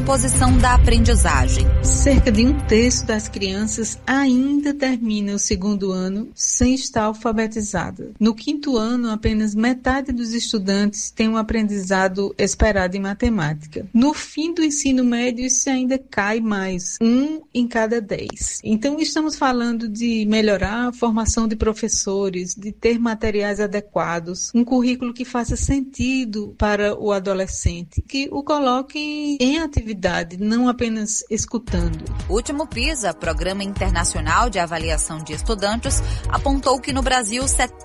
recomposição da aprendizagem. Cerca de 1/3 das crianças ainda termina o segundo ano sem estar alfabetizada. No 5º ano, apenas metade dos estudantes tem um aprendizado esperado em matemática. No fim do ensino médio, isso ainda cai mais, 1 em cada 10. Então, estamos falando de melhorar a formação de professores, de ter materiais adequados, um currículo que faça sentido para o adolescente, que o coloque em atividade, não apenas escutando. O último PISA, Programa Internacional de Avaliação de Estudantes, apontou que no Brasil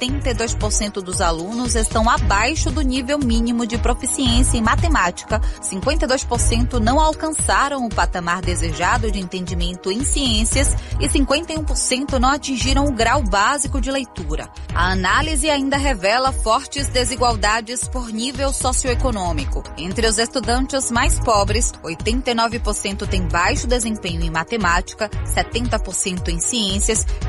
72% dos alunos estão abaixo do nível mínimo de proficiência em matemática, 52% não alcançaram o patamar desejado de entendimento em ciências e 51% não atingiram o grau básico de leitura. A análise ainda revela fortes desigualdades por nível socioeconômico. Entre os estudantes mais pobres, 89% têm baixo desempenho em matemática, 70% em ciências e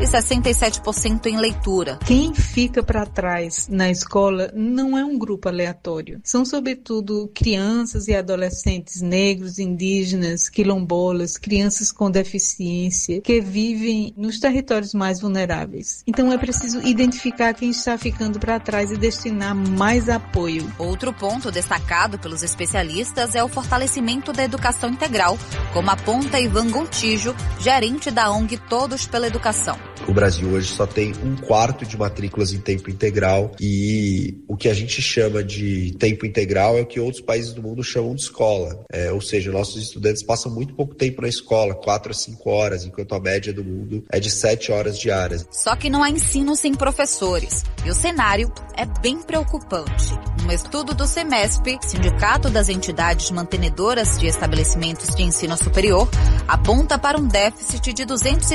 67% em leitura. Quem fica para trás na escola não é um grupo aleatório. São, sobretudo, crianças e adolescentes negros, indígenas, quilombolas, crianças com deficiência, que vivem nos territórios mais vulneráveis. Então é preciso identificar quem está ficando para trás e destinar mais apoio. Outro ponto destacado pelos especialistas é o fortalecimento da educação integral, como aponta Ivan Gontijo, gerente da ONG Todos pela Educação. O Brasil hoje só tem 1/4 de matrículas em tempo integral e o que a gente chama de tempo integral é o que outros países do mundo chamam de escola. Ou seja, nossos estudantes passam muito pouco tempo na escola, 4 a 5 horas, enquanto a média do mundo é de 7 horas diárias. Só que não há ensino sem professores e o cenário é bem preocupante. Um estudo do CEMESP, Sindicato das Entidades Mantenedoras de Estabelecimentos de Ensino Superior, aponta para um déficit de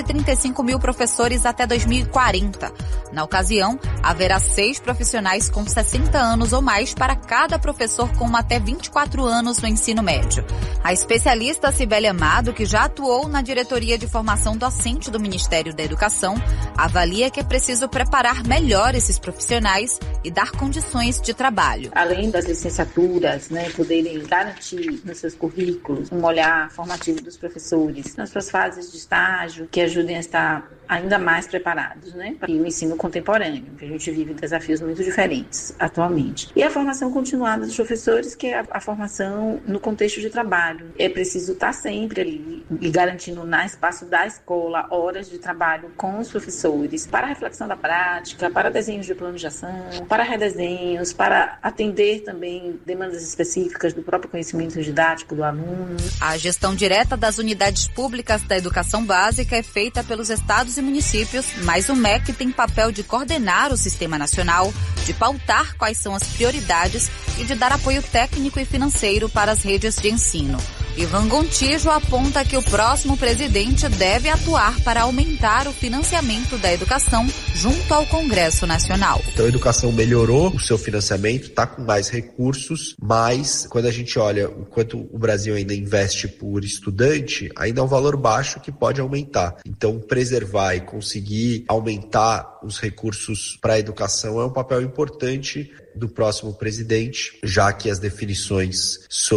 235 mil professores até 2040. Na ocasião, haverá 6 profissionais com 60 anos ou mais para cada professor com até 24 anos no ensino médio. A especialista Cibele Amado, que já atuou na Diretoria de Formação Docente do Ministério da Educação, avalia que é preciso preparar melhor esses profissionais e dar condições de trabalho. Além das licenciaturas, poderem garantir nos seus currículos um olhar formativo dos professores nas suas fases de estágio, que ajudem a estar ainda mais preparados, para o ensino contemporâneo, que a gente vive desafios muito diferentes atualmente. E a formação continuada dos professores, que é a formação no contexto de trabalho. É preciso estar sempre ali e garantindo no espaço da escola horas de trabalho com os professores para a reflexão da prática, para desenhos de plano de ação, para redesenhos, para atender também demandas específicas do próprio conhecimento didático do aluno. A gestão direta das unidades públicas da educação básica é feita pelos estados e municípios, mas o MEC tem papel de coordenar o sistema nacional, de pautar quais são as prioridades e de dar apoio técnico e financeiro para as redes de ensino. Ivan Gontijo aponta que o próximo presidente deve atuar para aumentar o financiamento da educação junto ao Congresso Nacional. Então a educação melhorou o seu financiamento, está com mais recursos, mas quando a gente olha o quanto o Brasil ainda investe por estudante, ainda é um valor baixo que pode aumentar. Então preservar e conseguir aumentar os recursos para a educação é um papel importante do próximo presidente, já que as definições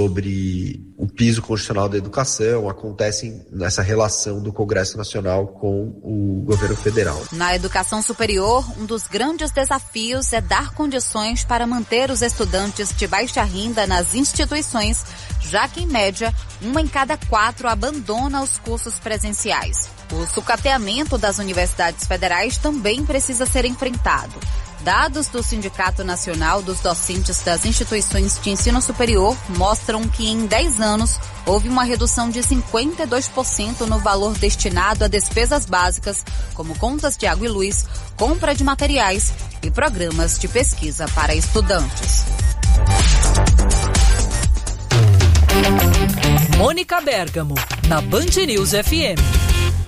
sobre o piso constitucional da educação acontecem nessa relação do Congresso Nacional com o governo federal. Na educação superior, um dos grandes desafios é dar condições para manter os estudantes de baixa renda nas instituições, já que, em média, 1 em cada 4 abandona os cursos presenciais. O sucateamento das universidades federais também precisa ser enfrentado. Dados do Sindicato Nacional dos Docentes das Instituições de Ensino Superior mostram que em 10 anos houve uma redução de 52% no valor destinado a despesas básicas, como contas de água e luz, compra de materiais e programas de pesquisa para estudantes. Mônica Bergamo, na Band News FM.